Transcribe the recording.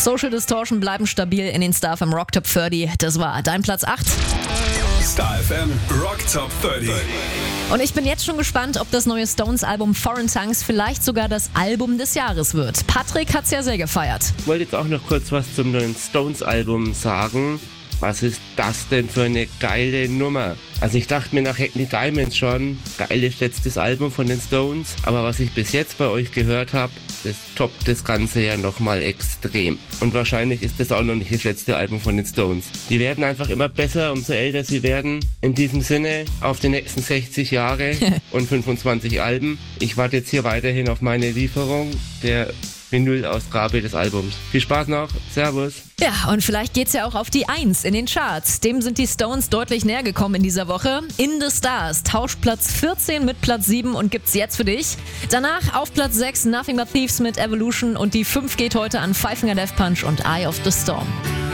Social Distortion bleiben stabil in den Star FM Rock Top 30. Das war dein Platz 8. Star FM Rock Top 30. Und ich bin jetzt schon gespannt, ob das neue Stones-Album Foreign Tongues vielleicht sogar das Album des Jahres wird. Patrick hat's ja sehr gefeiert. Ich wollte jetzt auch noch kurz was zum neuen Stones-Album sagen. Was ist das denn für eine geile Nummer? Also ich dachte mir nach Hack Me Diamonds schon, geiles letztes Album von den Stones. Aber was ich bis jetzt bei euch gehört habe, das toppt das Ganze ja nochmal extrem. Und wahrscheinlich ist das auch noch nicht das letzte Album von den Stones. Die werden einfach immer besser, umso älter sie werden. In diesem Sinne, auf die nächsten 60 Jahre und 25 Alben. Ich warte jetzt hier weiterhin auf meine Lieferung der Vinyl-Ausgabe des Albums. Viel Spaß noch, Servus. Ja, und vielleicht geht's ja auch auf die 1 in den Charts. Dem sind die Stones deutlich näher gekommen in dieser Woche. In the Stars tauscht Platz 14 mit Platz 7 und gibt's jetzt für dich. Danach auf Platz 6 Nothing But Thieves mit Evolution und die 5 geht heute an Five Finger Death Punch und Eye of the Storm.